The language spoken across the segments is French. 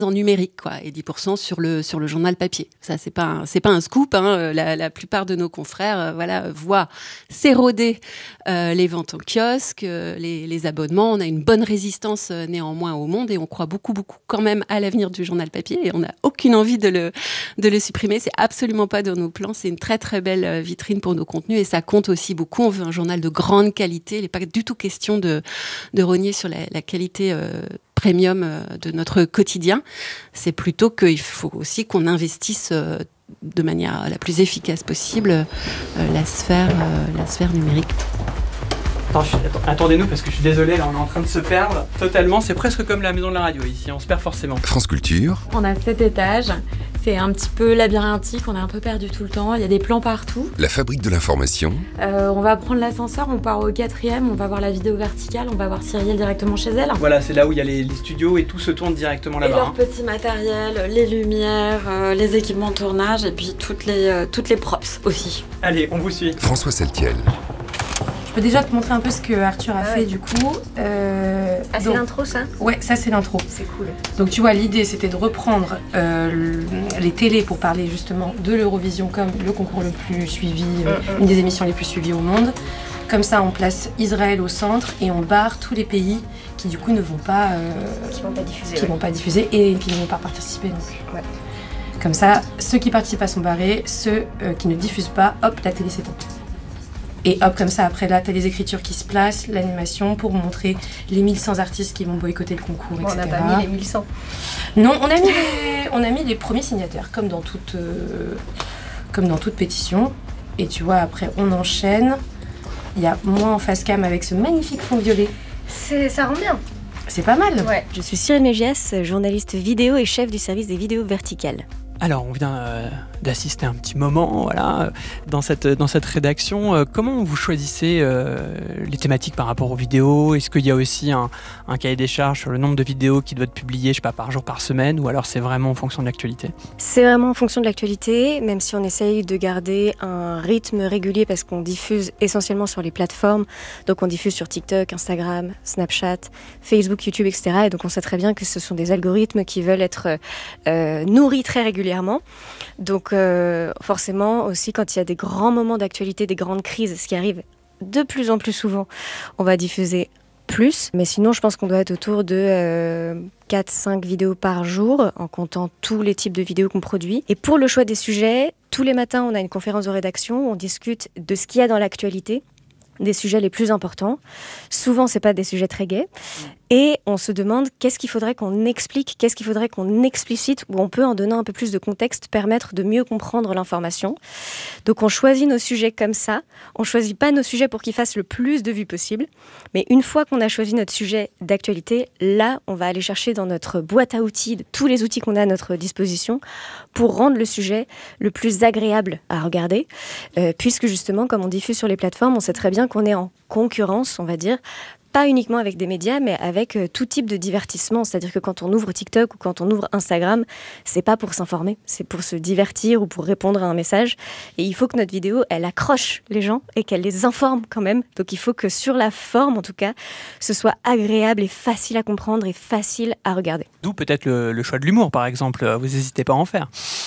en numérique, quoi, et 10% sur le journal papier. Ça, c'est pas un scoop, hein. La plupart de nos confrères, voient s'éroder les ventes en kiosque, les abonnements. On a une bonne résistance néanmoins au monde et on croit beaucoup quand même à l'avenir du journal papier et on n'a aucune envie de le supprimer. C'est absolument pas dans nos plans. C'est une très très belle vitrine pour nos contenus et ça compte aussi beaucoup. On veut un journal de grande qualité. Il n'est pas du tout question de rogner sur la qualité premium de notre quotidien. C'est plutôt qu'il faut aussi qu'on investisse de manière la plus efficace possible la sphère numérique. Attendez-nous parce que je suis désolé, là on est en train de se perdre totalement. C'est presque comme la maison de la radio ici, on se perd forcément. France Culture. On a 7 étages, c'est un petit peu labyrinthique, on est un peu perdu tout le temps, il y a des plans partout. La fabrique de l'information. On va prendre l'ascenseur, on part au 4e, on va voir la vidéo verticale, on va voir Cyrielle directement chez elle. Voilà, c'est là où il y a les studios et tout se tourne directement là-bas. Et leur petit matériel, les lumières, les équipements de tournage et puis toutes les props aussi. Allez, on vous suit. François Seltiel. Je peux déjà te montrer un peu ce que Arthur a fait du coup. C'est l'intro ça ? Ouais, ça c'est l'intro. C'est cool. Donc tu vois, l'idée c'était de reprendre les télés pour parler justement de l'Eurovision comme le concours le plus suivi, une des émissions les plus suivies au monde. Comme ça, on place Israël au centre et on barre tous les pays qui du coup ne vont pas... qui vont pas diffuser. Qui vont pas diffuser et qui ne vont pas participer non plus. Ouais. Comme ça, ceux qui participent sont barrés, ceux qui ne diffusent pas, hop, la télé s'éteint. Et hop, comme ça, après là, t'as les écritures qui se placent, l'animation pour montrer les 1100 artistes qui vont boycotter le concours, etc. On n'a pas mis les 1100. Non, on a mis les premiers signataires, comme dans toute pétition. Et tu vois, après, on enchaîne. Il y a moi en face cam avec ce magnifique fond violet. Ça rend bien. C'est pas mal. Ouais. Je suis Cyrielle Mégias, journaliste vidéo et chef du service des vidéos verticales. Alors, on vient d'assister un petit moment dans cette rédaction. Comment vous choisissez les thématiques par rapport aux vidéos ? Est-ce qu'il y a aussi un cahier des charges sur le nombre de vidéos qui doit être publié, je sais pas, par jour, par semaine, ou alors c'est vraiment en fonction de l'actualité ? C'est vraiment en fonction de l'actualité, même si on essaye de garder un rythme régulier parce qu'on diffuse essentiellement sur les plateformes. Donc on diffuse sur TikTok, Instagram, Snapchat, Facebook, YouTube, etc. Et donc on sait très bien que ce sont des algorithmes qui veulent être nourris très régulièrement. Donc forcément aussi quand il y a des grands moments d'actualité, des grandes crises, ce qui arrive de plus en plus souvent, on va diffuser plus. Mais sinon je pense qu'on doit être autour de 4-5 vidéos par jour en comptant tous les types de vidéos qu'on produit. Et pour le choix des sujets, tous les matins on a une conférence de rédaction où on discute de ce qu'il y a dans l'actualité, des sujets les plus importants. Souvent, c'est pas des sujets très gais. Et on se demande qu'est-ce qu'il faudrait qu'on explique, qu'est-ce qu'il faudrait qu'on explicite, où on peut, en donnant un peu plus de contexte, permettre de mieux comprendre l'information. Donc on choisit nos sujets comme ça. On choisit pas nos sujets pour qu'ils fassent le plus de vues possible. Mais une fois qu'on a choisi notre sujet d'actualité, là, on va aller chercher dans notre boîte à outils, tous les outils qu'on a à notre disposition, pour rendre le sujet le plus agréable à regarder. Puisque justement, comme on diffuse sur les plateformes, on sait très bien qu'on est en concurrence, on va dire, pas uniquement avec des médias, mais avec tout type de divertissement. C'est-à-dire que quand on ouvre TikTok ou quand on ouvre Instagram, c'est pas pour s'informer, c'est pour se divertir ou pour répondre à un message. Et il faut que notre vidéo, elle accroche les gens et qu'elle les informe quand même. Donc il faut que sur la forme, en tout cas, ce soit agréable et facile à comprendre et facile à regarder. D'où peut-être le choix de l'humour, par exemple. Vous n'hésitez pas à en faire.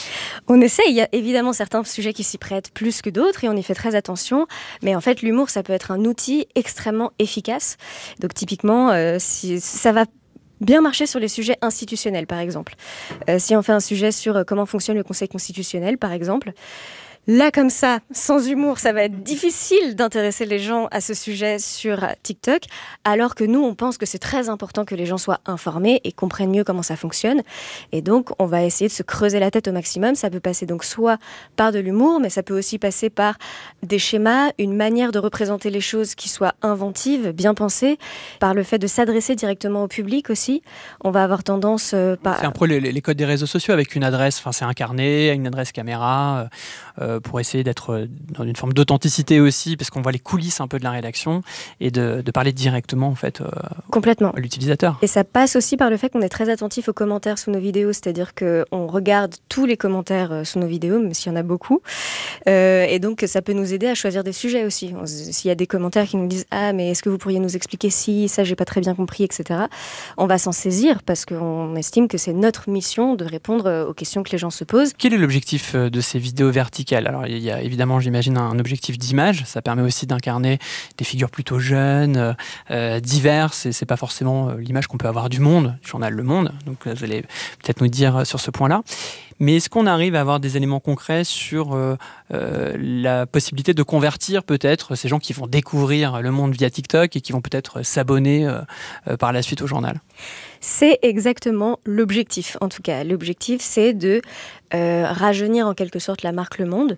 On essaie, il y a évidemment certains sujets qui s'y prêtent plus que d'autres et on y fait très attention. Mais en fait, l'humour, ça peut être un outil extrêmement efficace. Donc typiquement, si ça va bien marcher sur les sujets institutionnels, par exemple. Si on fait un sujet sur comment fonctionne le Conseil constitutionnel, par exemple, là, comme ça, sans humour, ça va être difficile d'intéresser les gens à ce sujet sur TikTok, alors que nous, on pense que c'est très important que les gens soient informés et comprennent mieux comment ça fonctionne. Et donc, on va essayer de se creuser la tête au maximum. Ça peut passer donc soit par de l'humour, mais ça peut aussi passer par des schémas, une manière de représenter les choses qui soit inventive, bien pensée, par le fait de s'adresser directement au public aussi. On va avoir tendance... C'est un peu les codes des réseaux sociaux avec une adresse, enfin c'est un carnet, une adresse caméra... pour essayer d'être dans une forme d'authenticité aussi, parce qu'on voit les coulisses un peu de la rédaction, et de parler directement en fait Complètement. à l'utilisateur. Et ça passe aussi par le fait qu'on est très attentif aux commentaires sous nos vidéos, c'est-à-dire qu'on regarde tous les commentaires sous nos vidéos, même s'il y en a beaucoup. Et donc, ça peut nous aider à choisir des sujets aussi. S'il y a des commentaires qui nous disent « Ah, mais est-ce que vous pourriez nous expliquer si, ça, j'ai pas très bien compris, etc. » On va s'en saisir parce qu'on estime que c'est notre mission de répondre aux questions que les gens se posent. Quel est l'objectif de ces vidéos verticales ? Alors, il y a évidemment, j'imagine, un objectif d'image. Ça permet aussi d'incarner des figures plutôt jeunes, diverses, et c'est pas forcément l'image qu'on peut avoir du Monde, du journal Le Monde. Donc, vous allez peut-être nous dire sur ce point-là. Mais est-ce qu'on arrive à avoir des éléments concrets sur la possibilité de convertir peut-être ces gens qui vont découvrir Le Monde via TikTok et qui vont peut-être s'abonner par la suite au journal ? C'est exactement l'objectif, en tout cas. L'objectif, c'est de rajeunir en quelque sorte la marque Le Monde.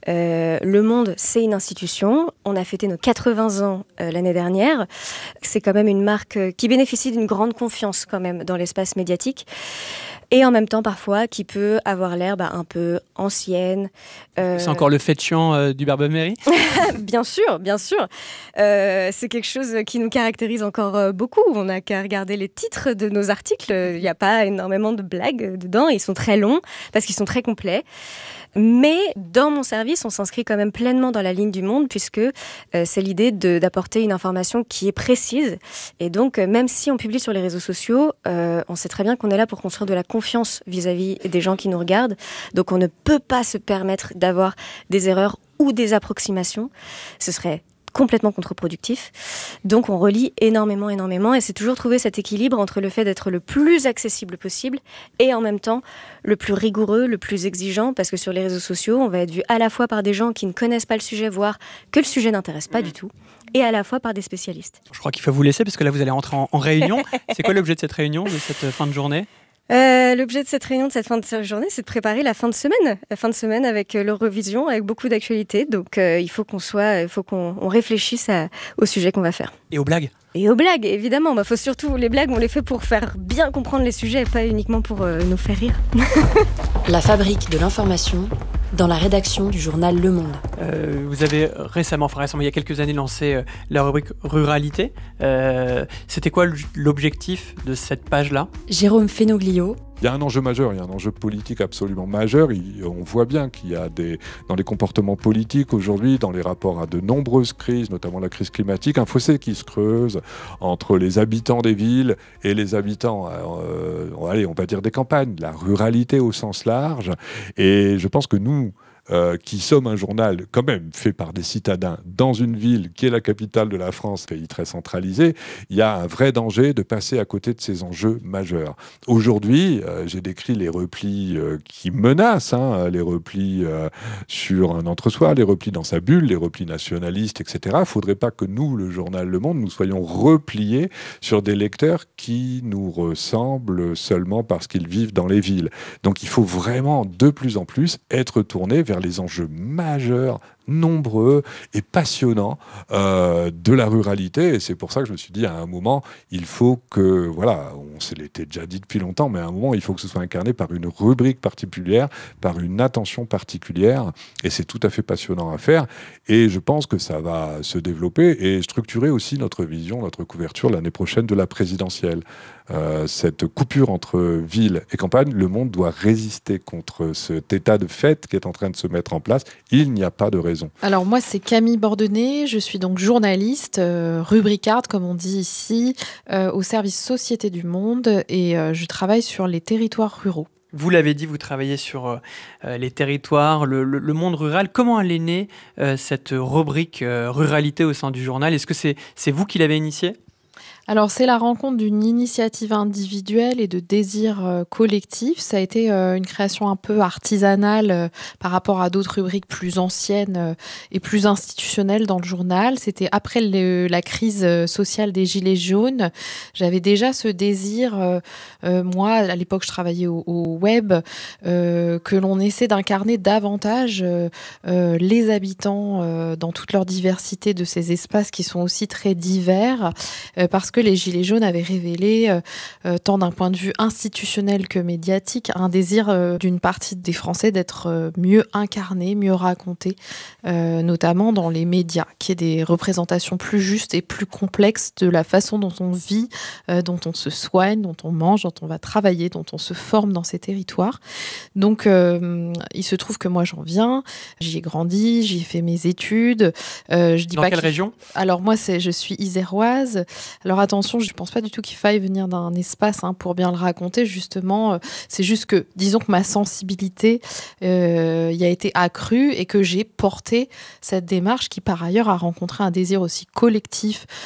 Le Monde, c'est une institution. On a fêté nos 80 ans l'année dernière. C'est quand même une marque qui bénéficie d'une grande confiance quand même dans l'espace médiatique. Et en même temps, parfois, qui peut avoir l'air un peu ancienne. C'est encore le fait chiant du Barbe-Mairie ? Bien sûr, bien sûr. C'est quelque chose qui nous caractérise encore beaucoup. On n'a qu'à regarder les titres de nos articles. Il n'y a pas énormément de blagues dedans. Ils sont très longs parce qu'ils sont très complets. Mais dans mon service, on s'inscrit quand même pleinement dans la ligne du Monde puisque c'est l'idée d'apporter une information qui est précise. Et donc, même si on publie sur les réseaux sociaux, on sait très bien qu'on est là pour construire de la confiance vis-à-vis des gens qui nous regardent. Donc, on ne peut pas se permettre d'avoir des erreurs ou des approximations. Ce serait complètement contre-productif. Donc, on relie énormément et c'est toujours trouver cet équilibre entre le fait d'être le plus accessible possible et en même temps le plus rigoureux, le plus exigeant, parce que sur les réseaux sociaux, on va être vu à la fois par des gens qui ne connaissent pas le sujet, voire que le sujet n'intéresse pas du tout, et à la fois par des spécialistes. Je crois qu'il faut vous laisser parce que là, vous allez rentrer en réunion. C'est quoi l'objet de cette réunion, de cette fin de journée ? L'objet de cette réunion, de cette fin de journée, c'est de préparer la fin de semaine. La fin de semaine avec l'Eurovision, avec beaucoup d'actualités. Donc, il faut qu'on réfléchisse au sujet qu'on va faire. Et aux blagues ? Et aux blagues, évidemment. Faut surtout, les blagues, on les fait pour faire bien comprendre les sujets et pas uniquement pour nous faire rire. La fabrique de l'information dans la rédaction du journal Le Monde. Vous avez récemment, il y a quelques années, lancé la rubrique Ruralité. C'était quoi l'objectif de cette page-là ? Jérôme Fenoglio. Il y a un enjeu majeur, il y a un enjeu politique absolument majeur. On voit bien qu'il y a dans les comportements politiques aujourd'hui, dans les rapports à de nombreuses crises, notamment la crise climatique, un fossé qui se creuse entre les habitants des villes et les habitants, on va dire des campagnes, la ruralité au sens large. Et je pense que nous, qui sommes un journal quand même fait par des citadins dans une ville qui est la capitale de la France, pays très centralisé, il y a un vrai danger de passer à côté de ces enjeux majeurs. Aujourd'hui, j'ai décrit les replis qui menacent, les replis sur un entre-soi, les replis dans sa bulle, les replis nationalistes, etc. Il ne faudrait pas que nous, le journal Le Monde, nous soyons repliés sur des lecteurs qui nous ressemblent seulement parce qu'ils vivent dans les villes. Donc il faut vraiment de plus en plus être tourné vers les enjeux majeurs, nombreux et passionnants de la ruralité. Et c'est pour ça que je me suis dit, à un moment, il faut que, on se l'était déjà dit depuis longtemps, mais à un moment, il faut que ce soit incarné par une rubrique particulière, par une attention particulière. Et c'est tout à fait passionnant à faire. Et je pense que ça va se développer et structurer aussi notre vision, notre couverture l'année prochaine de la présidentielle. Cette coupure entre ville et campagne, Le Monde doit résister contre cet état de fait qui est en train de se mettre en place. Il n'y a pas de raison. Alors moi, c'est Camille Bordenay, je suis donc journaliste, rubricarde comme on dit ici, au service Société du Monde et je travaille sur les territoires ruraux. Vous l'avez dit, vous travaillez sur les territoires, le monde rural. Comment elle est née, cette rubrique ruralité au sein du journal ? Est-ce que c'est vous qui l'avez initiée ? Alors, c'est la rencontre d'une initiative individuelle et de désir collectif. Ça a été une création un peu artisanale par rapport à d'autres rubriques plus anciennes et plus institutionnelles dans le journal. C'était après la crise sociale des Gilets jaunes. J'avais déjà ce désir, moi, à l'époque, je travaillais au web, que l'on essaie d'incarner davantage les habitants dans toute leur diversité de ces espaces qui sont aussi très divers. Parce que que les Gilets jaunes avaient révélé, tant d'un point de vue institutionnel que médiatique, un désir d'une partie des Français d'être mieux incarnés, mieux racontés, notamment dans les médias, qu'il y ait des représentations plus justes et plus complexes de la façon dont on vit, dont on se soigne, dont on mange, dont on va travailler, dont on se forme dans ces territoires. Donc, il se trouve que moi, j'en viens, j'y ai grandi, j'y ai fait mes études. Je dis dans pas quelle région ? Alors moi, je suis iséroise. Alors attention, je ne pense pas du tout qu'il faille venir d'un espace pour bien le raconter. Justement, c'est juste que, disons que ma sensibilité y a été accrue et que j'ai porté cette démarche qui, par ailleurs, a rencontré un désir aussi collectif